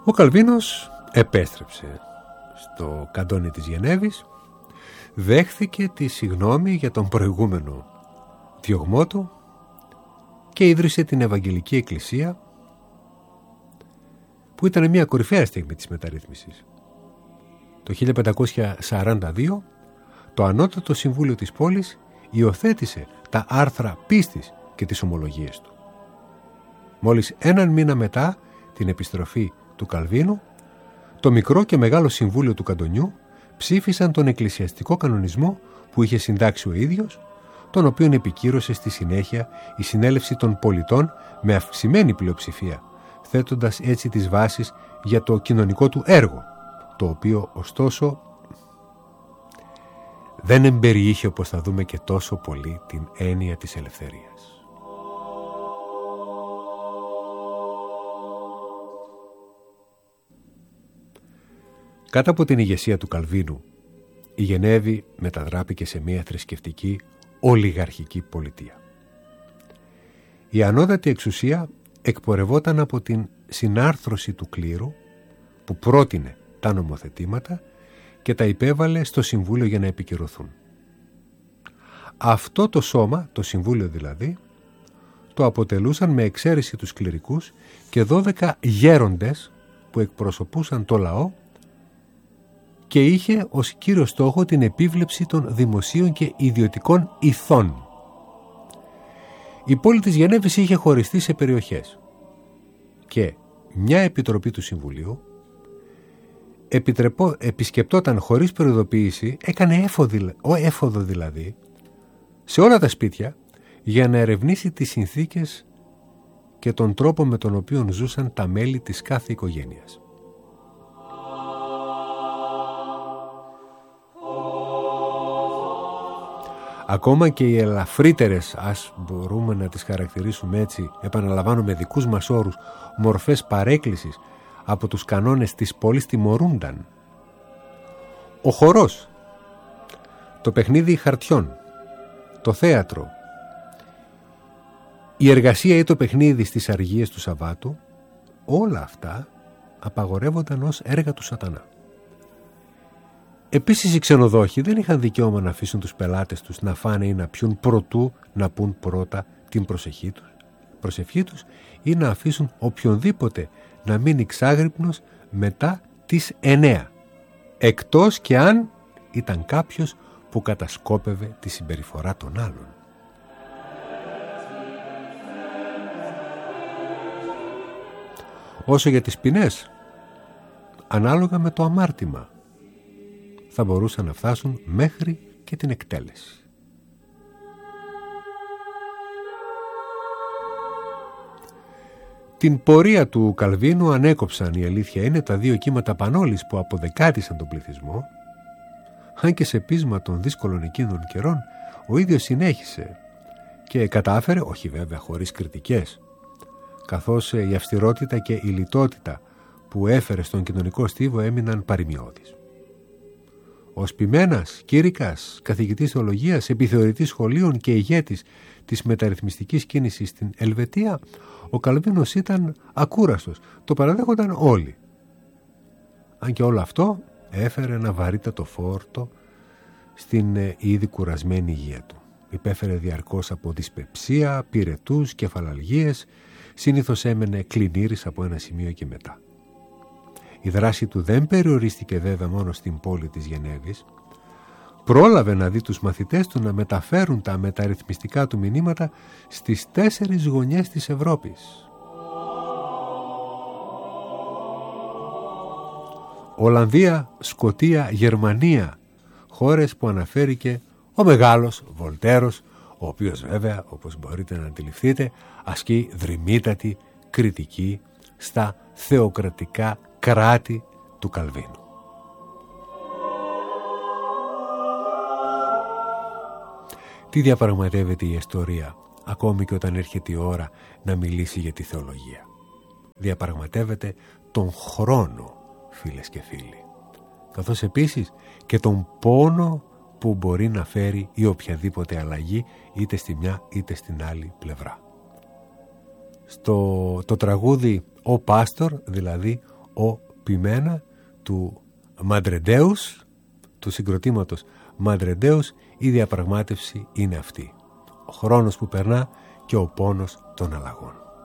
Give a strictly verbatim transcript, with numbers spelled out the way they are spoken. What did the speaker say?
Ο Καλβίνος επέστρεψε στο καντόνι της Γενέβης, δέχθηκε τη συγνώμη για τον προηγούμενο διωγμό του και ίδρυσε την Ευαγγελική Εκκλησία, που ήταν μια κορυφαία στιγμή της μεταρρύθμισης. Το χίλια πεντακόσια σαράντα δύο το Ανώτατο Συμβούλιο της πόλης υιοθέτησε τα άρθρα πίστης και τις ομολογίες του. Μόλις έναν μήνα μετά την επιστροφή του Καλβίνου, το Μικρό και Μεγάλο Συμβούλιο του Καντονιού ψήφισαν τον εκκλησιαστικό κανονισμό που είχε συντάξει ο ίδιος, τον οποίον επικύρωσε στη συνέχεια η Συνέλευση των Πολιτών με αυξημένη πλειοψηφία, θέτοντας έτσι τις βάσεις για το κοινωνικό του έργο, το οποίο ωστόσο δεν εμπεριείχε, όπως θα δούμε, και τόσο πολύ την έννοια της ελευθερίας. Κάτω από την ηγεσία του Καλβίνου, η Γενέβη μετατράπηκε σε μια θρησκευτική ολιγαρχική πολιτεία. Η ανώτατη εξουσία εκπορευόταν από την συνάρθρωση του κλήρου, που πρότεινε τα νομοθετήματα και τα υπέβαλε στο Συμβούλιο για να επικυρωθούν. Αυτό το σώμα, το Συμβούλιο δηλαδή, το αποτελούσαν με εξαίρεση τους κληρικούς και δώδεκα γέροντες που εκπροσωπούσαν το λαό και είχε ως κύριο στόχο την επίβλεψη των δημοσίων και ιδιωτικών ηθών. Η πόλη της Γενέβης είχε χωριστεί σε περιοχές και μια επιτροπή του Συμβουλίου επιτρεπό, επισκεπτόταν χωρίς προειδοποίηση, έκανε έφοδο, έφοδο δηλαδή, σε όλα τα σπίτια για να ερευνήσει τις συνθήκες και τον τρόπο με τον οποίο ζούσαν τα μέλη της κάθε οικογένειας. Ακόμα και οι ελαφρύτερες, ας μπορούμε να τις χαρακτηρίσουμε έτσι, επαναλαμβάνω με δικούς μας όρους, μορφές παρέκκλησης από τους κανόνες της πόλης τιμωρούνταν. Ο χορός, το παιχνίδι χαρτιών, το θέατρο, η εργασία ή το παιχνίδι στις αργίες του Σαββάτου, όλα αυτά απαγορεύονταν ως έργα του σατανά. Επίσης οι ξενοδόχοι δεν είχαν δικαίωμα να αφήσουν τους πελάτες τους να φάνε ή να πιούν προτού να πούν πρώτα την προσευχή τους, προσευχή τους ή να αφήσουν οποιονδήποτε να μείνει ξάγρυπνος μετά τις εννέα, εκτός και αν ήταν κάποιος που κατασκόπευε τη συμπεριφορά των άλλων. Όσο για τις ποινές, ανάλογα με το αμάρτημα, θα μπορούσαν να φτάσουν μέχρι και την εκτέλεση. Την πορεία του Καλβίνου ανέκοψαν, η αλήθεια είναι, τα δύο κύματα Πανόλης που αποδεκάτησαν τον πληθυσμό, αν και σε πείσμα των δύσκολων εκείνων καιρών ο ίδιος συνέχισε και κατάφερε, όχι βέβαια χωρίς κριτικές, καθώς η αυστηρότητα και η λιτότητα που έφερε στον κοινωνικό στίβο έμειναν παροιμιώδεις. Ο Σπιμένας, κήρυκας, καθηγητής θεολογίας, επιθεωρητής σχολείων και ηγέτης της μεταρρυθμιστικής κίνησης στην Ελβετία, ο Καλβίνος ήταν ακούραστος, το παραδέχονταν όλοι. Αν και όλο αυτό έφερε ένα βαρύτατο φόρτο στην ήδη κουρασμένη υγεία του. Υπέφερε διαρκώς από δυσπεψία, πυρετούς, κεφαλαλγίες, συνήθως έμενε κλινήρης από ένα σημείο και μετά. Η δράση του δεν περιορίστηκε βέβαια μόνο στην πόλη της Γενέβης. Πρόλαβε να δει τους μαθητές του να μεταφέρουν τα μεταρρυθμιστικά του μηνύματα στις τέσσερις γωνιές της Ευρώπης. Ολλανδία, Σκωτία, Γερμανία, χώρες που αναφέρει και ο μεγάλος Βολτέρος, ο οποίος βέβαια, όπως μπορείτε να αντιληφθείτε, ασκεί δρυμύτατη κριτική στα θεοκρατικά κράτη του Καλβίνου. Τι διαπραγματεύεται η ιστορία, ακόμη και όταν έρχεται η ώρα να μιλήσει για τη θεολογία? Διαπραγματεύεται τον χρόνο, φίλες και φίλοι, καθώς επίσης και τον πόνο που μπορεί να φέρει η οποιαδήποτε αλλαγή, είτε στη μια είτε στην άλλη πλευρά. Στο το τραγούδι «Ο Πάστορ», δηλαδή ο ποιμένα του Μαντρεντέους, του συγκροτήματος Μαντρεντέους, η διαπραγμάτευση είναι αυτή. Ο χρόνος που περνά και ο πόνος των αλλαγών.